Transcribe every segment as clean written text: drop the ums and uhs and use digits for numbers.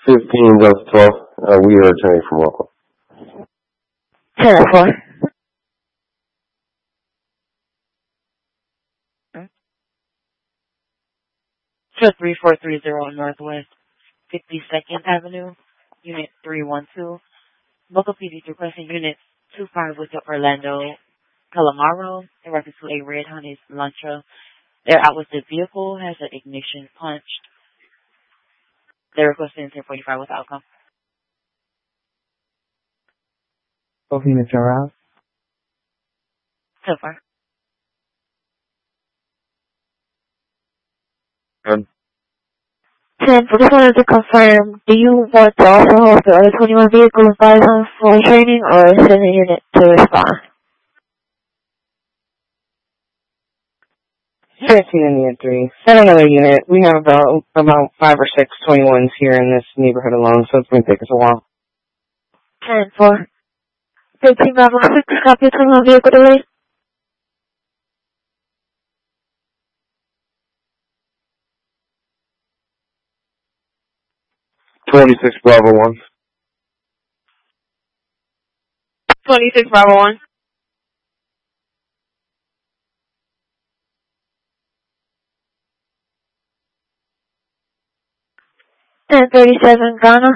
15 Delta 12. We are returning from Rockwell. 10-4. Show 3430 Northwest 52nd Avenue, Unit 312. Local PD requesting Unit 25 with the Orlando Calamaro in reference to a red Honda Elantra. They're out with the vehicle, has an ignition punched. They're requesting 1045 with outcome. Both units are out. So far. 10, for this wanted to confirm, do you want to also hold the other 21 vehicles by them for training or send a unit to respond? 15 in unit 3. Send another unit. We have about 5 or 6 21s here in this neighborhood alone, so it's going to take us a while. 10-4. 13 Bravo 6, copy 21 vehicle delay. 26 Bravo 1. 26 Bravo 1. And 37 Ghana.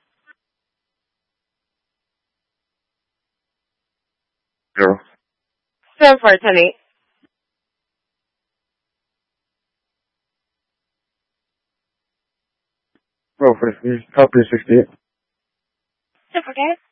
0. 7410-8. Row 50. Copy 68. So forget.